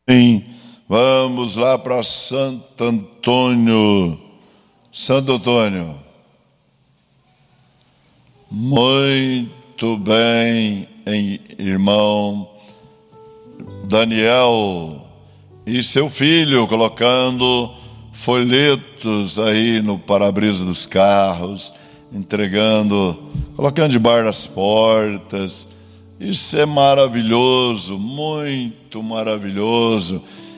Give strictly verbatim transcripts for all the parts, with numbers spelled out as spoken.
Sim, vamos lá para Santo Antônio. Santo Antônio. Muito bem, irmão Daniel e seu filho colocando folhetos aí no para-brisa dos carros, entregando, colocando debaixo das portas. Isso é maravilhoso, muito maravilhoso,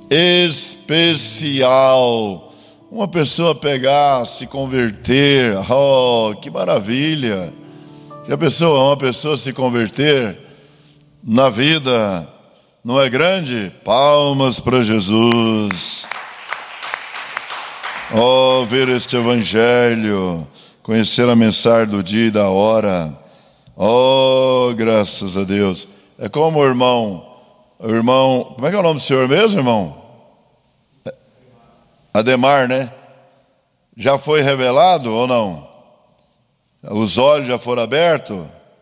especial. Uma pessoa pegar, se converter, oh, que maravilha. Já pensou, uma pessoa se converter na vida, não é grande? Palmas para Jesus. Oh, ver este evangelho, conhecer a mensagem do dia e da hora. Oh, graças a Deus. É como o irmão, o irmão, como é que é o nome do senhor mesmo, irmão? Ademar, né? Já foi revelado ou não? Os olhos já foram abertos?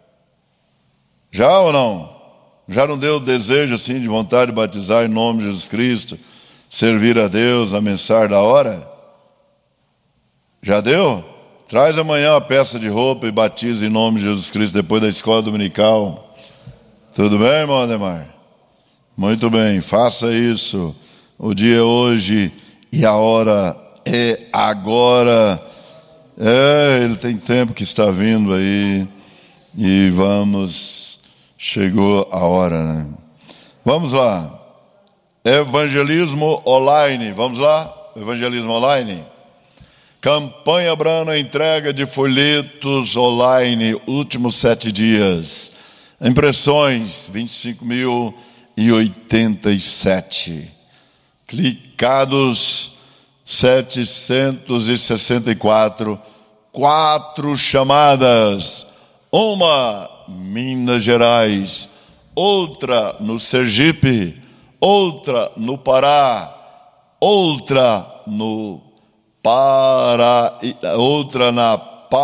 Já ou não? Já não deu desejo assim de vontade de batizar em nome de Jesus Cristo, servir a Deus, a mensagem da hora? Já deu? Traz amanhã a peça de roupa e batiza em nome de Jesus Cristo depois da escola dominical. Tudo bem, irmão Ademar? Muito bem, faça isso. O dia é hoje e a hora é agora. É, ele tem tempo que está vindo aí. E vamos, chegou a hora, né? Vamos lá. Evangelismo online. Vamos lá? Evangelismo online. Campanha Brana, entrega de folhetos online, últimos sete dias. Impressões, vinte e cinco mil e oitenta e sete. Clicados, setecentos e sessenta e quatro. Quatro chamadas. Uma, Minas Gerais. Outra, no Sergipe. Outra, no Pará. Outra, no Para... outra na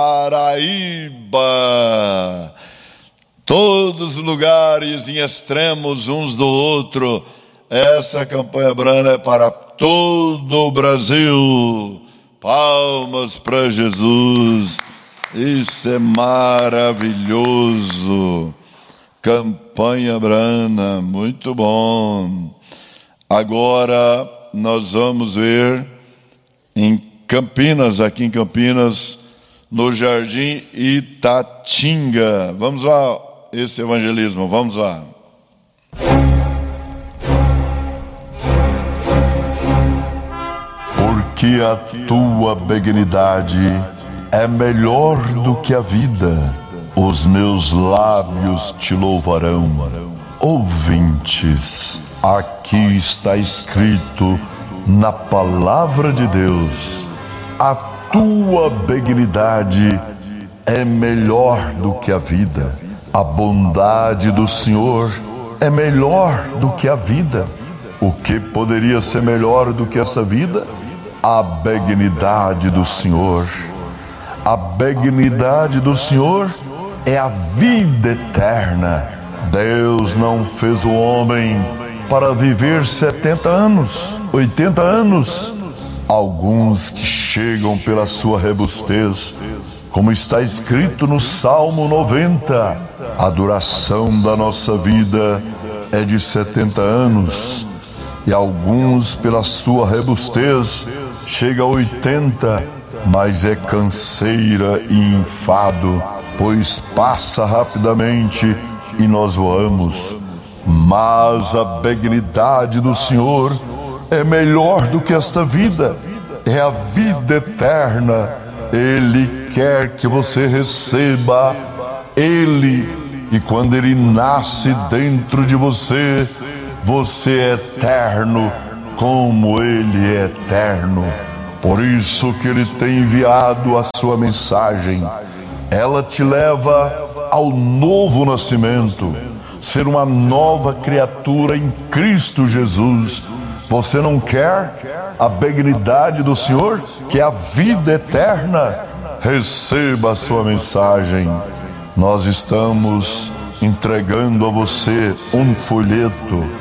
Paraíba. Todos os lugares em extremos uns do outro. Essa campanha Brana é para todo o Brasil. Palmas para Jesus. Isso é maravilhoso. Campanha Brana, muito bom. Agora nós vamos ver em Campinas, aqui em Campinas, no Jardim Itatinga. Vamos lá, esse evangelismo, vamos lá. Porque a tua benignidade é melhor do que a vida, os meus lábios te louvarão. Ouvintes, aqui está escrito na palavra de Deus: a tua benignidade é melhor do que a vida, a bondade do Senhor é melhor do que a vida. O que poderia ser melhor do que essa vida? A benignidade do Senhor. A benignidade do Senhor é a vida eterna. Deus não fez o homem para viver setenta anos, oitenta anos. Alguns que chegam pela sua robustez, como está escrito no Salmo noventa, a duração da nossa vida é de setenta anos. E alguns pela sua robustez chega a oitenta, mas é canseira e enfado, pois passa rapidamente e nós voamos. Mas a benignidade do Senhor é melhor do que esta vida, é a vida eterna. Ele quer que você receba Ele, e quando Ele nasce dentro de você, você é eterno como Ele é eterno. Por isso que Ele tem enviado a sua mensagem. Ela te leva ao novo nascimento, ser uma nova criatura em Cristo Jesus. Você não quer a benignidade do Senhor, que é a vida eterna? Receba a sua mensagem. Nós estamos entregando a você um folheto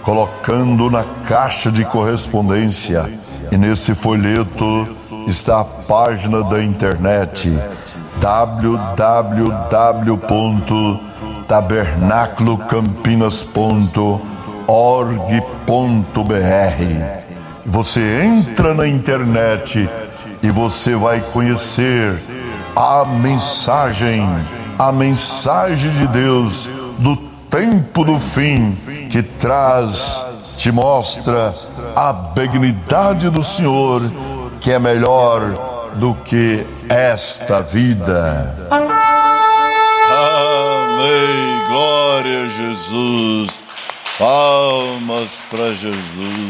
colocando na caixa de correspondência. E nesse folheto está a página da internet w w w ponto tabernáculo campinas ponto org ponto b r. Você entra na internet e você vai conhecer a mensagem, a mensagem de Deus do tempo do fim, que traz, te mostra a benignidade do Senhor, que é melhor do que esta vida. Amém, glória a Jesus, palmas para Jesus.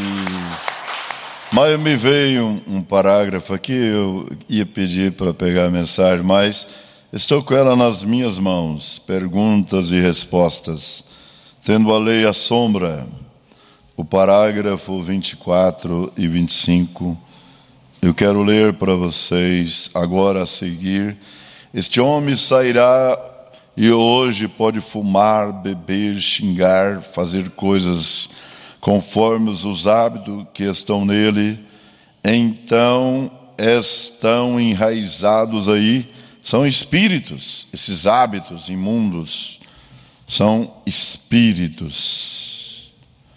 Mas me veio um, um parágrafo aqui, eu ia pedir para pegar a mensagem, mas estou com ela nas minhas mãos, perguntas e respostas. Tendo a lei à sombra, o parágrafo vinte e quatro e vinte e cinco, eu quero ler para vocês agora a seguir. Este homem sairá e hoje pode fumar, beber, xingar, fazer coisas conforme os hábitos que estão nele, então estão enraizados aí, são espíritos, esses hábitos imundos são espíritos.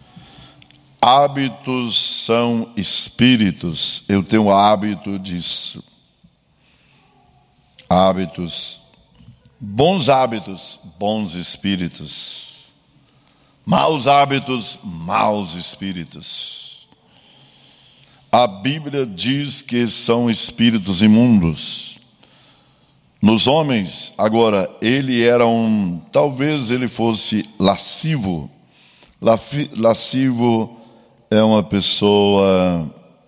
Hábitos são espíritos, eu tenho hábito disso. Hábitos, bons hábitos, bons espíritos. Maus hábitos, maus espíritos. A Bíblia diz que são espíritos imundos. Nos homens, agora, ele era um, talvez ele fosse lascivo. Lascivo é uma pessoa,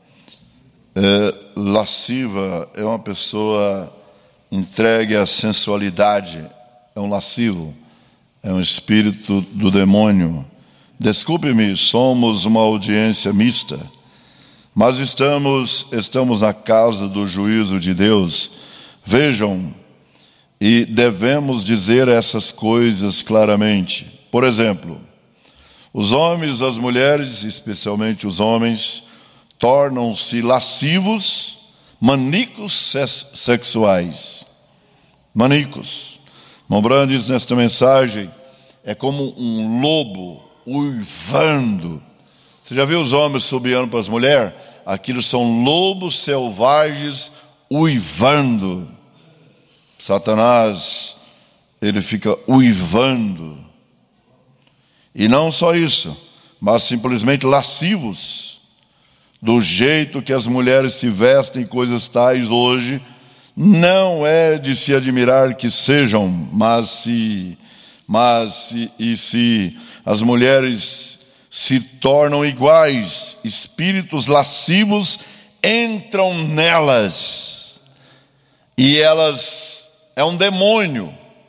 é, lasciva é uma pessoa entregue à sensualidade, é um lascivo. É um espírito do demônio. Desculpe-me, somos uma audiência mista, mas estamos, estamos na casa do juízo de Deus. Vejam, e devemos dizer essas coisas claramente. Por exemplo, os homens, as mulheres, especialmente os homens, tornam-se lascivos, maníacos sexuais. Maníacos. Irmão diz nesta mensagem, é como um lobo uivando. Você já viu os homens subiando para as mulheres? Aquilo são lobos selvagens uivando. Satanás, ele fica uivando. E não só isso, mas simplesmente lascivos. Do jeito que as mulheres se vestem, coisas tais hoje, não é de se admirar que sejam, mas se, mas se, e se as mulheres se tornam iguais, espíritos lascivos entram nelas, e elas, é um demônio,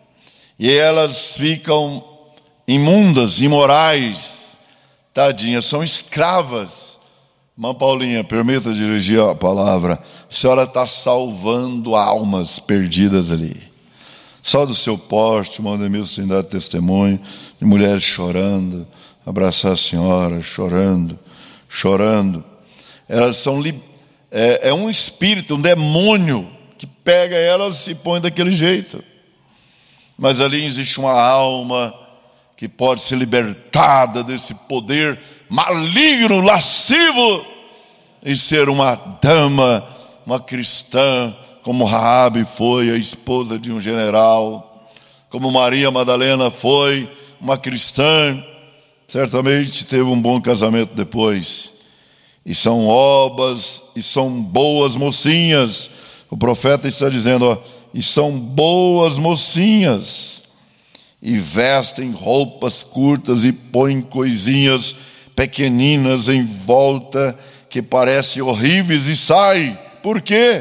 e elas ficam imundas, imorais, tadinhas, são escravas. Irmã Paulinha, permita dirigir a palavra. A senhora está salvando almas perdidas ali. Só do seu poste, irmão Demilson tem dado testemunho de mulheres chorando, abraçar a senhora, chorando, chorando. Elas são, é, é um espírito, um demônio, que pega elas e põe daquele jeito. Mas ali existe uma alma que pode ser libertada desse poder maligno, lascivo, e ser uma dama, uma cristã, como Raabe foi, a esposa de um general, como Maria Madalena foi, uma cristã, certamente teve um bom casamento depois. E são obras, e são boas mocinhas. O profeta está dizendo, ó, e são boas mocinhas. E vestem roupas curtas e põem coisinhas pequeninas em volta que parecem horríveis e saem. Por quê?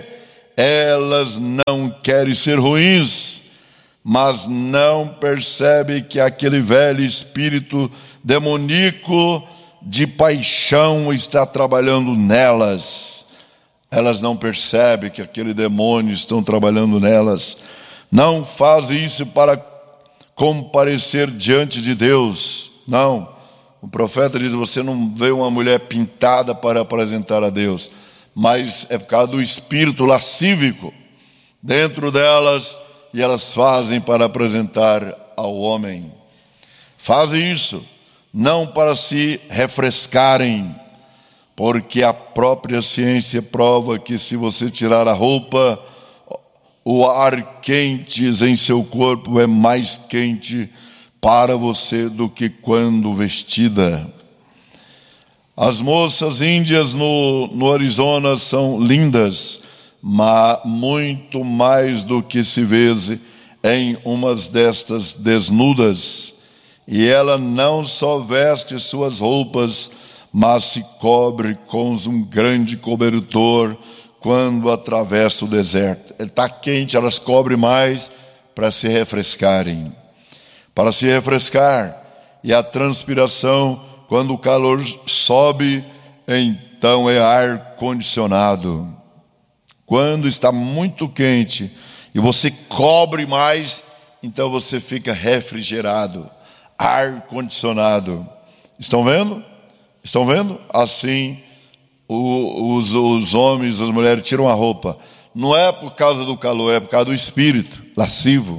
Elas não querem ser ruins, mas não percebem que aquele velho espírito demoníaco de paixão está trabalhando nelas. Elas não percebem que aquele demônio está trabalhando nelas. Não fazem isso para comparecer diante de Deus. Não. O profeta diz: você não vê uma mulher pintada para apresentar a Deus, mas é por causa do espírito lascívico dentro delas, e elas fazem para apresentar ao homem. Fazem isso não para se refrescarem, porque a própria ciência prova que se você tirar a roupa, o ar quente em seu corpo é mais quente para você do que quando vestida. As moças índias no, no Arizona são lindas, mas muito mais do que se vê em umas destas desnudas. E ela não só veste suas roupas, mas se cobre com um grande cobertor quando atravessa o deserto. Está quente, elas cobrem mais para se refrescarem. Para se refrescar. E a transpiração, quando o calor sobe, então é ar condicionado. Quando está muito quente e você cobre mais, então você fica refrigerado, ar condicionado. Estão vendo? Estão vendo? Assim, o, os, os homens, as mulheres tiram a roupa. Não é por causa do calor, é por causa do espírito lascivo.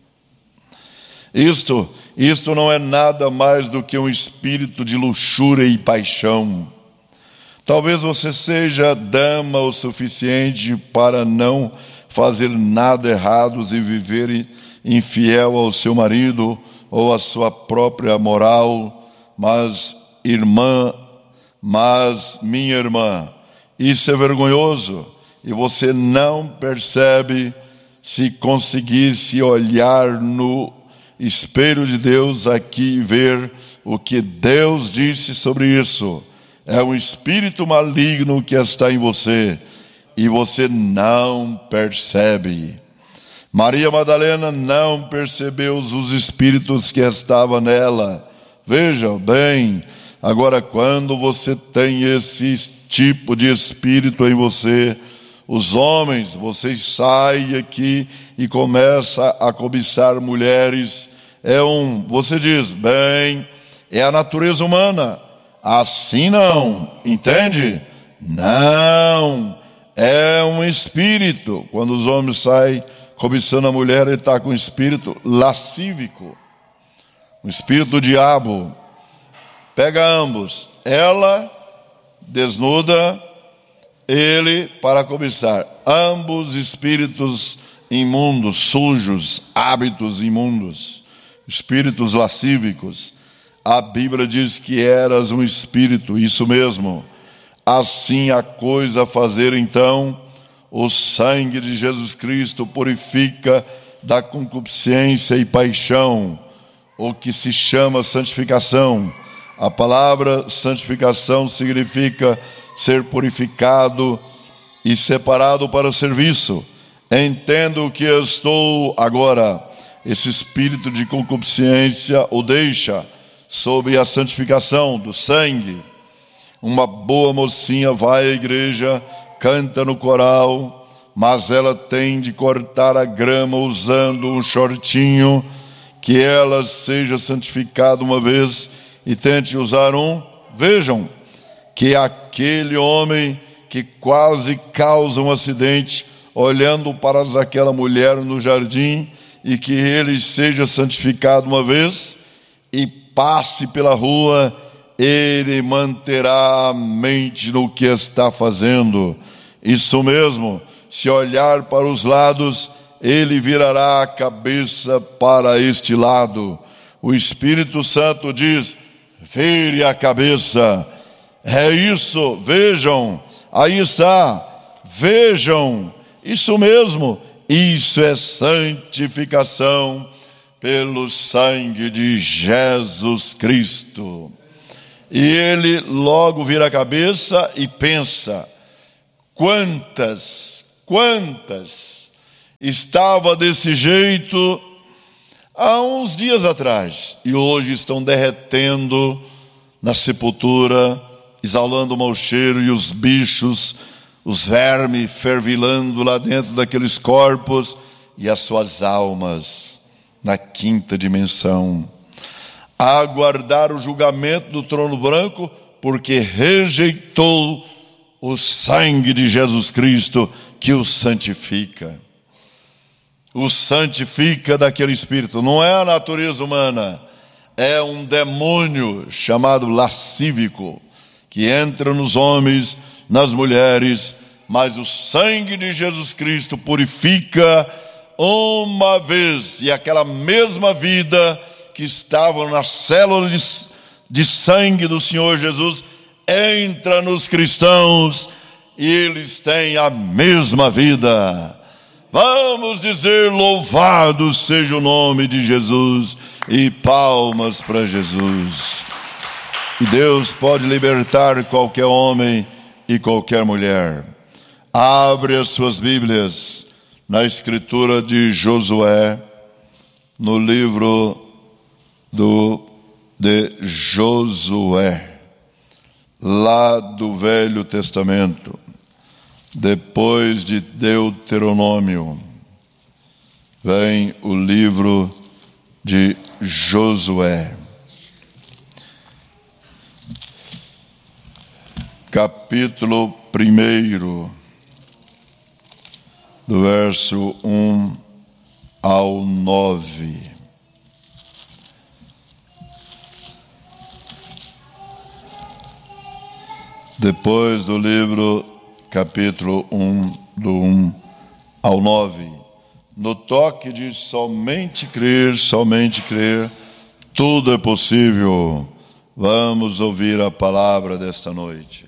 Isto, isto não é nada mais do que um espírito de luxúria e paixão. Talvez você seja dama o suficiente para não fazer nada errado e viver infiel ao seu marido ou à sua própria moral, mas irmã, mas minha irmã, isso é vergonhoso e você não percebe. Se conseguisse olhar no espelho de Deus aqui e ver o que Deus disse sobre isso, é um espírito maligno que está em você e você não percebe. Maria Madalena não percebeu os espíritos que estavam nela. Veja bem, agora quando você tem esse tipo de espírito em você, os homens, vocês saem aqui e começam a cobiçar mulheres. É um, você diz, bem, é a natureza humana. Assim não, entende? Não, é um espírito. Quando os homens saem cobiçando a mulher, ele está com um espírito lascívico, um espírito do diabo. Pega ambos, ela desnuda, ele para cobiçar. Ambos espíritos imundos, sujos, hábitos imundos, espíritos lascívicos. A Bíblia diz que eras um espírito, isso mesmo. Assim a coisa a fazer então, o sangue de Jesus Cristo purifica da concupiscência e paixão, o que se chama santificação. A palavra santificação significa ser purificado e separado para o serviço. Entendo que eu estou agora, esse espírito de concupiscência o deixa, sobre a santificação do sangue. Uma boa mocinha vai à igreja, canta no coral, mas ela tem de cortar a grama usando um shortinho, que ela seja santificada uma vez e tente usar um. Vejam que aquele homem que quase causa um acidente olhando para aquela mulher no jardim, e que ele seja santificado uma vez e passe pela rua, ele manterá a mente no que está fazendo. Isso mesmo, se olhar para os lados, ele virará a cabeça para este lado. O Espírito Santo diz, vire a cabeça. É isso, vejam, aí está, vejam, isso mesmo, isso é santificação pelo sangue de Jesus Cristo. E ele logo vira a cabeça e pensa, quantas, quantas estava desse jeito há uns dias atrás e hoje estão derretendo na sepultura, exalando o mau cheiro, e os bichos, os vermes fervilhando lá dentro daqueles corpos, e as suas almas na quinta dimensão. a aguardar o julgamento do trono branco, porque rejeitou o sangue de Jesus Cristo que o santifica. O santifica daquele espírito. Não é a natureza humana, é um demônio chamado lascívico, que entra nos homens, nas mulheres, mas o sangue de Jesus Cristo purifica uma vez, e aquela mesma vida que estava nas células de, de sangue do Senhor Jesus entra nos cristãos e eles têm a mesma vida. Vamos dizer: louvado seja o nome de Jesus, e palmas para Jesus. E Deus pode libertar qualquer homem e qualquer mulher. Abre as suas Bíblias na escritura de Josué, no livro do, de Josué, lá do Velho Testamento, depois de Deuteronômio, vem o livro de Josué, capítulo primeiro, do verso um ao nove. Depois do livro, capítulo um, do um ao nove. No toque de somente crer, somente crer, tudo é possível. Vamos ouvir a palavra desta noite.